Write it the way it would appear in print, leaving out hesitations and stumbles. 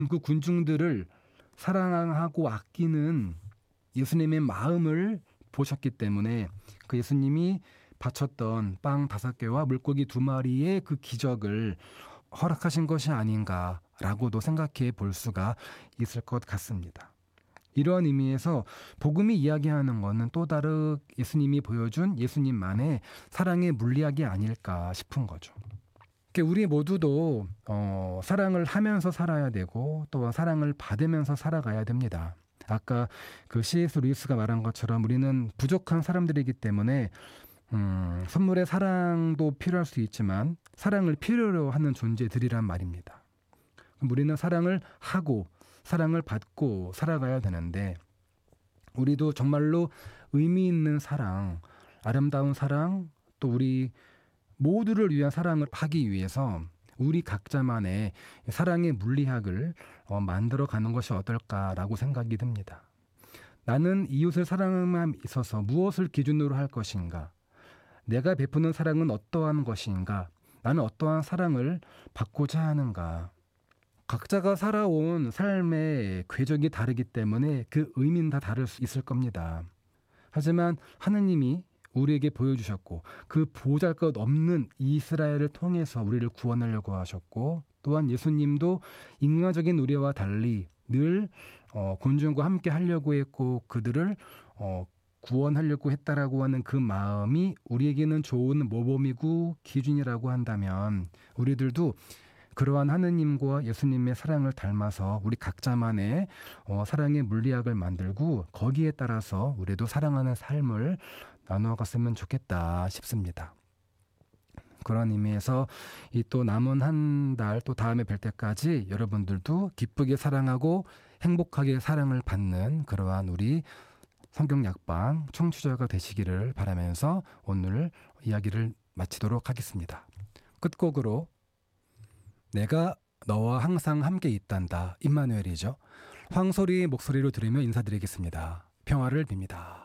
그 군중들을 사랑하고 아끼는 예수님의 마음을 보셨기 때문에 그 예수님이 바쳤던 빵 5개와 물고기 2마리의 그 기적을 허락하신 것이 아닌가라고도 생각해 볼 수가 있을 것 같습니다. 이러한 의미에서 복음이 이야기하는 것은 또 다른 예수님이 보여준 예수님만의 사랑의 물리학이 아닐까 싶은 거죠. 우리 모두도 사랑을 하면서 살아야 되고 또 사랑을 받으면서 살아가야 됩니다. 아까 그 C.S. 루이스가 말한 것처럼 우리는 부족한 사람들이기 때문에 선물의 사랑도 필요할 수 있지만 사랑을 필요로 하는 존재들이란 말입니다. 우리는 사랑을 하고 사랑을 받고 살아가야 되는데 우리도 정말로 의미 있는 사랑, 아름다운 사랑, 또 우리 모두를 위한 사랑을 하기 위해서 우리 각자만의 사랑의 물리학을 만들어가는 것이 어떨까라고 생각이 듭니다. 나는 이웃을 사랑함에 있어서 무엇을 기준으로 할 것인가? 내가 베푸는 사랑은 어떠한 것인가? 나는 어떠한 사랑을 받고자 하는가? 각자가 살아온 삶의 궤적이 다르기 때문에 그 의미는 다 다를 수 있을 겁니다. 하지만 하느님이 우리에게 보여주셨고 그 보잘것없는 이스라엘을 통해서 우리를 구원하려고 하셨고 또한 예수님도 인간적인 우리와 달리 늘 곤중과 함께 하려고 했고 그들을 구원하려고 했다라고 하는 그 마음이 우리에게는 좋은 모범이고 기준이라고 한다면 우리들도 그러한 하느님과 예수님의 사랑을 닮아서 우리 각자만의 사랑의 물리학을 만들고 거기에 따라서 우리도 사랑하는 삶을 나누어갔으면 좋겠다 싶습니다. 그런 의미에서 이 또 남은 한 달 또 다음에 뵐 때까지 여러분들도 기쁘게 사랑하고 행복하게 사랑을 받는 그러한 우리 성경 약방 청취자가 되시기를 바라면서 오늘 이야기를 마치도록 하겠습니다. 끝곡으로 내가 너와 항상 함께 있단다. 임마누엘이죠. 황소리의 목소리로 들으며 인사드리겠습니다. 평화를 빕니다.